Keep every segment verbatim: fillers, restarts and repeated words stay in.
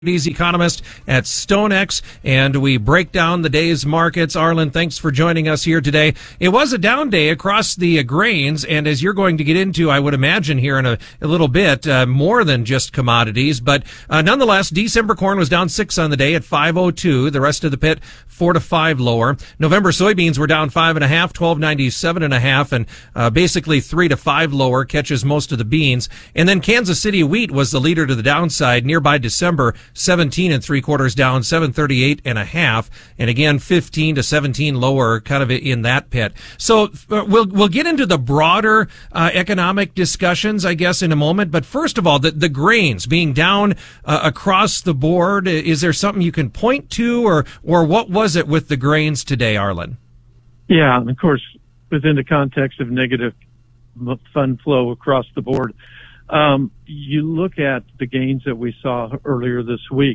He's economist at StoneX, and we break down the day's markets. Arlen, thanks for joining us here today. It was a down day across the uh, grains, and as you're going to get into, I would imagine here in a, a little bit, uh, more than just commodities. But uh, nonetheless, December corn was down six on the day at five oh two. The rest of the pit four to five lower. November soybeans were down five and a half, twelve ninety-seven and a half, and uh, basically three to five lower, catches most of the beans. And then Kansas City wheat was the leader to the downside. Nearby December, seventeen and three quarters down, seven thirty-eight and a half, and again fifteen to seventeen lower, kind of in that pit. So uh, we'll we'll get into the broader uh, economic discussions, I guess, in a moment. But first of all, the the grains being down uh, across the board. Is there something you can point to, or or what was it with the grains today, Arlen? Yeah, and of course, within the context of negative fund flow across the board. Um, you look at the gains that we saw earlier this week,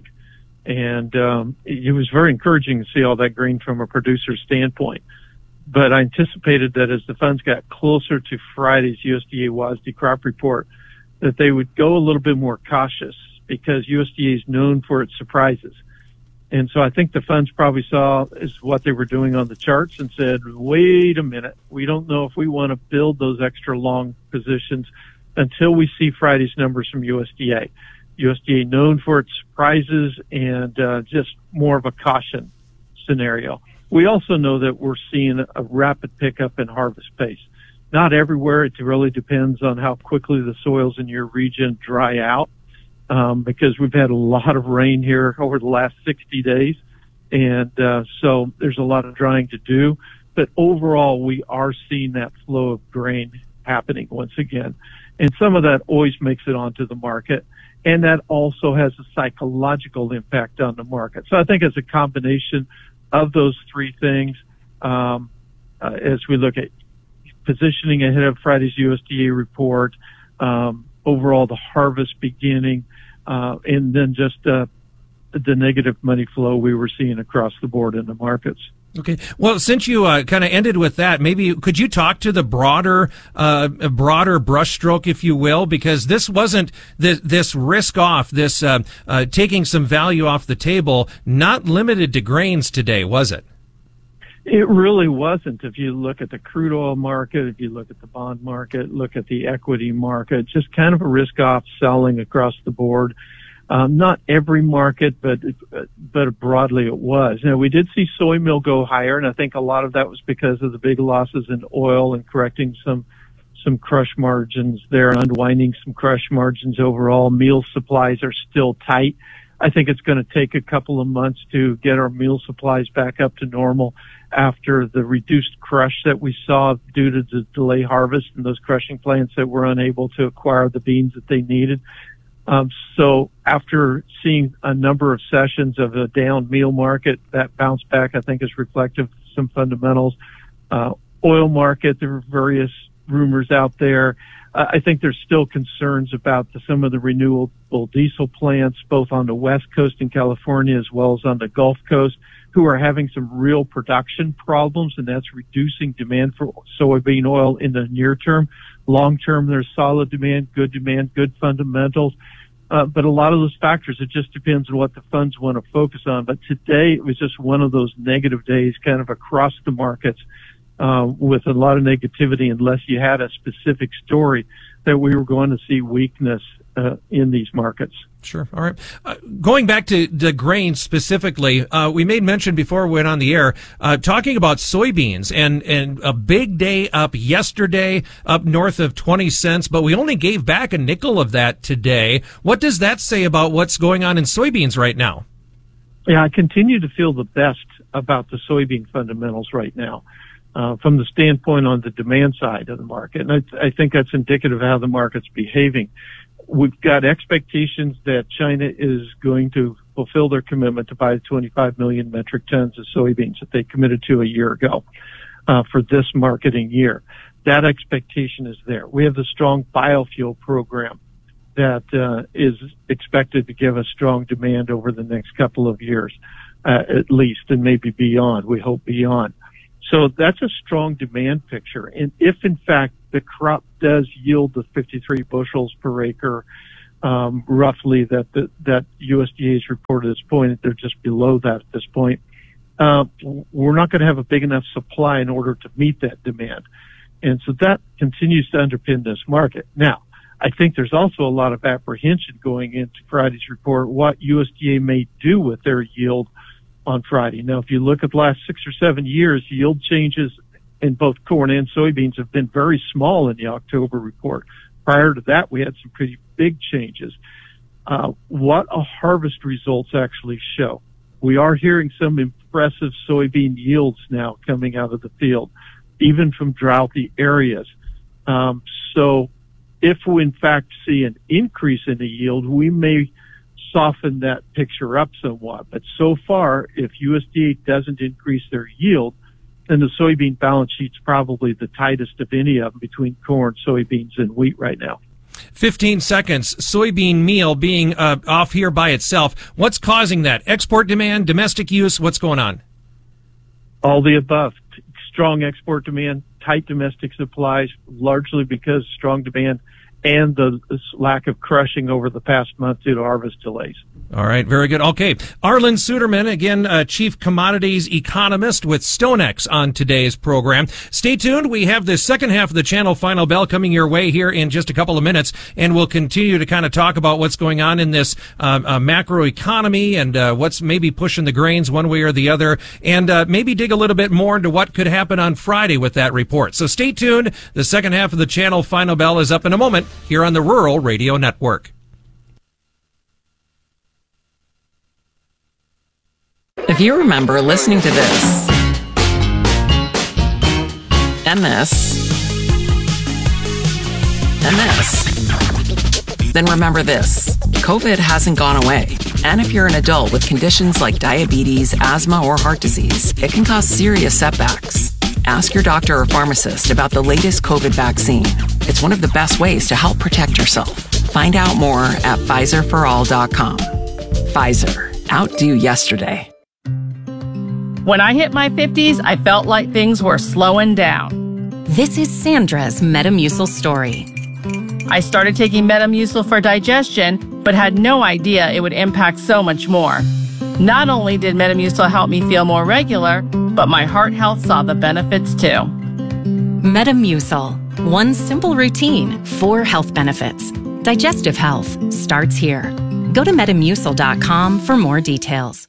and um, it was very encouraging to see all that grain from a producer's standpoint. But I anticipated that as the funds got closer to Friday's U S D A W A S D crop report, that they would go a little bit more cautious because U S D A is known for its surprises. And so I think the funds probably saw is what they were doing on the charts and said, wait a minute, we don't know if we want to build those extra long positions until we see Friday's numbers from U S D A. U S D A known for its surprises and uh, just more of a caution scenario. We also know that we're seeing a rapid pickup in harvest pace. Not everywhere. It really depends on how quickly the soils in your region dry out, um, because we've had a lot of rain here over the last sixty days. And uh, so there's a lot of drying to do. But overall, we are seeing that flow of grain happening once again. And some of that always makes it onto the market. And that also has a psychological impact on the market. So I think it's a combination of those three things, um, uh, as we look at positioning ahead of Friday's U S D A report, um, overall the harvest beginning, uh, and then just, uh, the negative money flow we were seeing across the board in the markets. Okay. Well, since you uh, kind of ended with that, maybe could you talk to the broader, uh, broader brushstroke, if you will, because this wasn't this, this risk off, this uh, uh, taking some value off the table, not limited to grains today, was it? It really wasn't. If you look at the crude oil market, if you look at the bond market, look at the equity market, just kind of a risk off selling across the board. Um, not every market, but but broadly it was. Now, we did see soy meal go higher, and I think a lot of that was because of the big losses in oil and correcting some some crush margins there, unwinding some crush margins overall. Meal supplies are still tight. I think it's going to take a couple of months to get our meal supplies back up to normal after the reduced crush that we saw due to the delay harvest and those crushing plants that were unable to acquire the beans that they needed. Um, so after seeing a number of sessions of a down meal market, that bounce back, I think, is reflective of some fundamentals. Uh, oil market, there are various rumors out there. Uh, I think there's still concerns about the, some of the renewable diesel plants, both on the West Coast in California as well as on the Gulf Coast, who are having some real production problems, and that's reducing demand for soybean oil in the near term. Long term, there's solid demand, good demand, good fundamentals. Uh, but a lot of those factors, it just depends on what the funds want to focus on. But today, it was just one of those negative days kind of across the markets, uh, with a lot of negativity unless you had a specific story that we were going to see weakness uh, in these markets. Sure. All right. Uh, going back to the grains specifically, uh, we made mention before we went on the air, uh, talking about soybeans and, and a big day up yesterday, up north of twenty cents, but we only gave back a nickel of that today. What does that say about what's going on in soybeans right now? Yeah, I continue to feel the best about the soybean fundamentals right now, uh, from the standpoint on the demand side of the market. And I, I think that's indicative of how the market's behaving. We've got expectations that China is going to fulfill their commitment to buy twenty-five million metric tons of soybeans that they committed to a year ago, uh, for this marketing year. That expectation is there. We have the strong biofuel program that, uh, is expected to give us strong demand over the next couple of years, uh, at least, and maybe beyond. We hope beyond. So that's a strong demand picture. And if in fact the crop does yield the fifty-three bushels per acre, um, roughly that the, that U S D A has reported at this point. They're just below that at this point. Uh, we're not going to have a big enough supply in order to meet that demand. And so that continues to underpin this market. Now, I think there's also a lot of apprehension going into Friday's report, what U S D A may do with their yield on Friday. Now, if you look at the last six or seven years, yield changes in both corn and soybeans have been very small in the October report. Prior to that, we had some pretty big changes. Uh, what a harvest results actually show. We are hearing some impressive soybean yields now coming out of the field, even from droughty areas. Um, so if we in fact see an increase in the yield, we may soften that picture up somewhat. But so far, if U S D A doesn't increase their yield, then the soybean balance sheet's probably the tightest of any of them between corn, soybeans, and wheat right now. fifteen seconds. Soybean meal being uh, off here by itself. What's causing that? Export demand, domestic use? What's going on? All the above. Strong export demand, tight domestic supplies, largely because strong demand and the lack of crushing over the past month due to harvest delays. All right, very good. Okay, Arlan Suderman, again, uh, Chief Commodities Economist with StoneX on today's program. Stay tuned. We have the second half of the Channel Final Bell coming your way here in just a couple of minutes, and we'll continue to kind of talk about what's going on in this uh, uh, macro economy and uh, what's maybe pushing the grains one way or the other, and uh, maybe dig a little bit more into what could happen on Friday with that report. So stay tuned. The second half of the Channel Final Bell is up in a moment here on the Rural Radio Network. If you remember listening to this, and this, and this, then remember this. COVID hasn't gone away. And if you're an adult with conditions like diabetes, asthma, or heart disease, it can cause serious setbacks. Ask your doctor or pharmacist about the latest COVID vaccine. It's one of the best ways to help protect yourself. Find out more at Pfizer for all dot com. Pfizer. Outdo yesterday. When I hit my fifties, I felt like things were slowing down. This is Sandra's Metamucil story. I started taking Metamucil for digestion, but had no idea it would impact so much more. Not only did Metamucil help me feel more regular, but my heart health saw the benefits too. Metamucil. One simple routine, four health benefits. Digestive health starts here. Go to metamucil dot com for more details.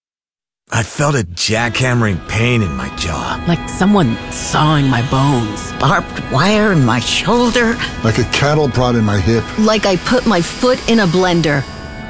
I felt a jackhammering pain in my jaw. Like someone sawing my bones. Barbed wire in my shoulder. Like a cattle prod in my hip. Like I put my foot in a blender.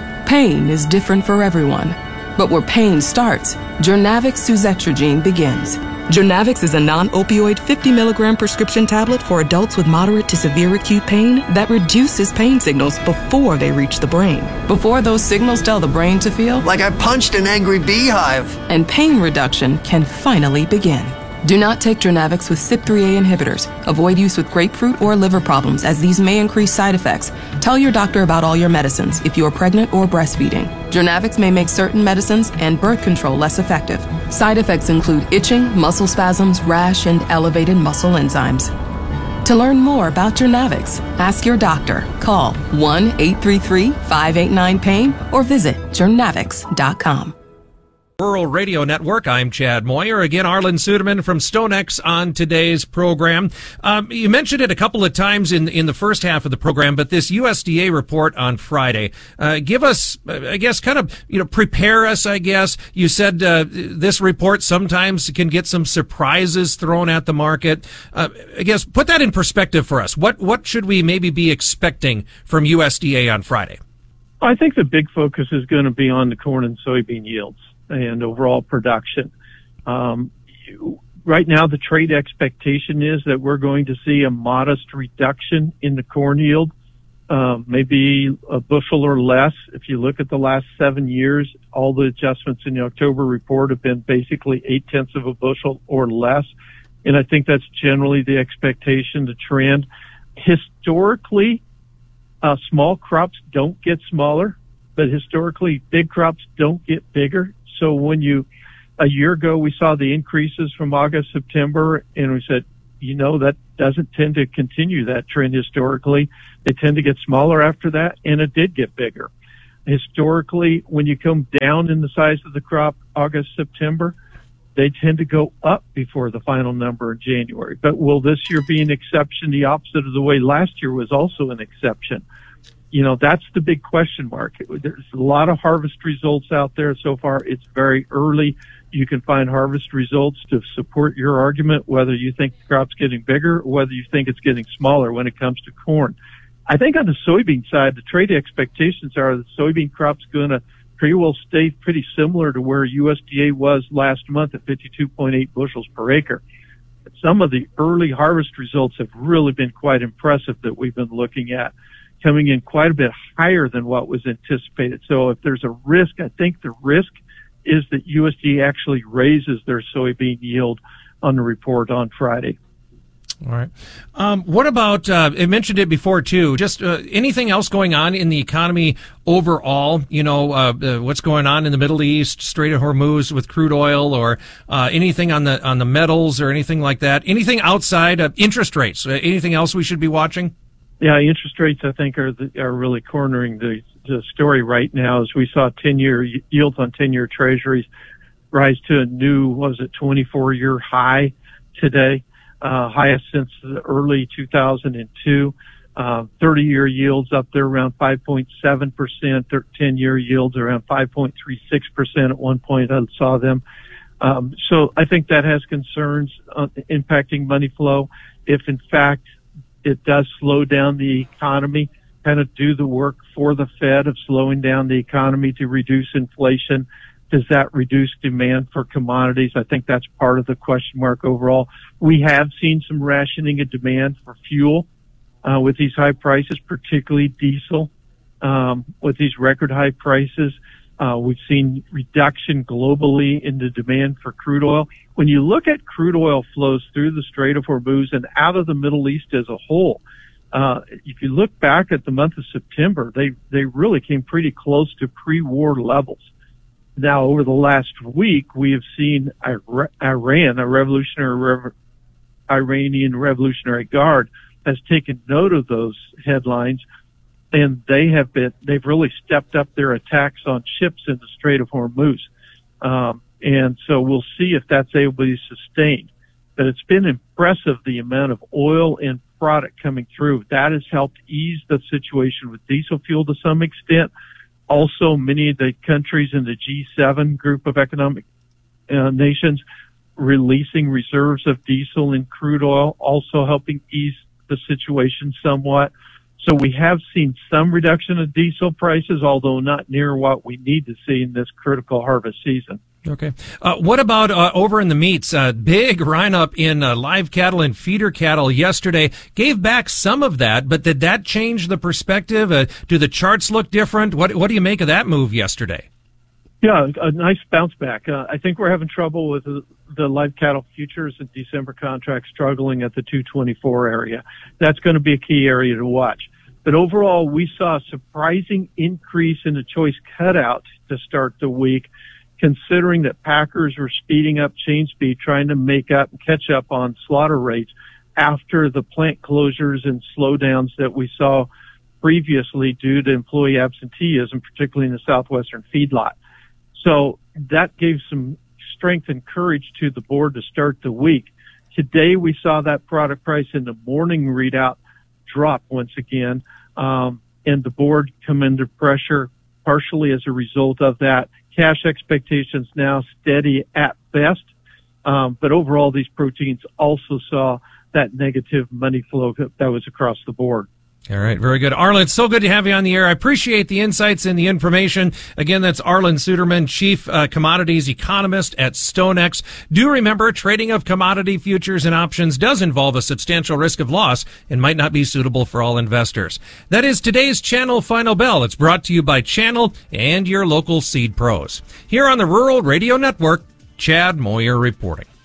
Pain is different for everyone. But where pain starts, Jurnavix suzetrigine begins. Jurnavix is a non-opioid fifty milligram prescription tablet for adults with moderate to severe acute pain that reduces pain signals before they reach the brain. Before those signals tell the brain to feel like I punched an angry beehive. And pain reduction can finally begin. Do not take Jurnavix with C Y P three A inhibitors. Avoid use with grapefruit or liver problems, as these may increase side effects. Tell your doctor about all your medicines if you are pregnant or breastfeeding. Jurnavix may make certain medicines and birth control less effective. Side effects include itching, muscle spasms, rash, and elevated muscle enzymes. To learn more about Jurnavix, ask your doctor. Call one eight three three, five eight nine, pain or visit jurnavix dot com. Rural Radio Network. I'm Chad Moyer. Again, Arlan Suderman from StoneX on today's program. Um, you mentioned it a couple of times in in the first half of the program, but this U S D A report on Friday, uh, give us, I guess, kind of, you know, prepare us, I guess. You said uh, this report sometimes can get some surprises thrown at the market. Uh, I guess, put that in perspective for us. What, what should we maybe be expecting from U S D A on Friday? I think the big focus is going to be on the corn and soybean yields and overall production. Um, you, right now, the trade expectation is that we're going to see a modest reduction in the corn yield, uh, maybe a bushel or less. If you look at the last seven years, all the adjustments in the October report have been basically eight tenths of a bushel or less. And I think that's generally the expectation, the trend. Historically, uh, small crops don't get smaller, but historically, big crops don't get bigger. So when you, a year ago, we saw the increases from August, September, and we said, you know, that doesn't tend to continue that trend historically. They tend to get smaller after that, and it did get bigger. Historically, when you come down in the size of the crop, August, September, they tend to go up before the final number in January. But will this year be an exception, the opposite of the way last year was also an exception? You know, that's the big question mark. There's a lot of harvest results out there so far. It's very early. You can find harvest results to support your argument, whether you think the crop's getting bigger or whether you think it's getting smaller when it comes to corn. I think on the soybean side, the trade expectations are the soybean crop's going to pretty well stay pretty similar to where U S D A was last month at fifty-two point eight bushels per acre. But some of the early harvest results have really been quite impressive that we've been looking at, coming in quite a bit higher than what was anticipated. So if there's a risk, I think the risk is that U S D A actually raises their soybean yield on the report on Friday. All right. Um, what about, uh, I mentioned it before too, just uh, anything else going on in the economy overall? You know, uh, uh, what's going on in the Middle East, Strait of Hormuz with crude oil, or uh, anything on the on the metals or anything like that? Anything outside of interest rates? Uh, anything else we should be watching? Yeah, interest rates, I think, are the, are really cornering the, the story right now, as we saw ten-year yields on ten-year treasuries rise to a new, what was it, twenty-four-year high today, uh, highest since the early two thousand two. Uh, thirty-year yields up there around five point seven percent, ten-year yields around five point three six percent at one point. I saw them. Um, so I think that has concerns uh, impacting money flow. If, in fact, it does slow down the economy, kind of do the work for the Fed of slowing down the economy to reduce inflation. Does that reduce demand for commodities? I think that's part of the question mark overall. We have seen some rationing of demand for fuel uh, with these high prices, particularly diesel. Um, with these record high prices, uh, we've seen reduction globally in the demand for crude oil. When you look at crude oil flows through the Strait of Hormuz and out of the Middle East as a whole, uh, if you look back at the month of September, they, they really came pretty close to pre-war levels. Now, over the last week, we have seen Iran, a revolutionary, Iranian Revolutionary Guard, has taken note of those headlines, and they have been, they've really stepped up their attacks on ships in the Strait of Hormuz. Um, And so we'll see if that's able to be sustained. But it's been impressive, the amount of oil and product coming through. That has helped ease the situation with diesel fuel to some extent. Also, many of the countries in the G seven group of economic uh, nations releasing reserves of diesel and crude oil, also helping ease the situation somewhat. So we have seen some reduction of diesel prices, although not near what we need to see in this critical harvest season. Okay. Uh, what about uh, over in the meats? Uh, big run up in uh, live cattle and feeder cattle yesterday. Gave back some of that, but did that change the perspective? Uh, do the charts look different? What What do you make of that move yesterday? Yeah, a nice bounce back. Uh, I think we're having trouble with the, the live cattle futures and December contracts struggling at the two twenty-four area. That's going to be a key area to watch. But overall, we saw a surprising increase in the choice cutout to start the week, considering that packers were speeding up chain speed, trying to make up and catch up on slaughter rates after the plant closures and slowdowns that we saw previously due to employee absenteeism, particularly in the southwestern feedlot. So that gave some strength and courage to the board to start the week. Today we saw that product price in the morning readout drop once again, um, and the board come under pressure partially as a result of that. Cash expectations now steady at best, um, but overall these proteins also saw that negative money flow that was across the board. All right, very good. Arlen, it's so good to have you on the air. I appreciate the insights and the information. Again, that's Arlen Suderman, Chief uh, Commodities Economist at StoneX. Do remember, trading of commodity futures and options does involve a substantial risk of loss and might not be suitable for all investors. That is today's Channel Final Bell. It's brought to you by Channel and your local seed pros. Here on the Rural Radio Network, Chad Moyer reporting.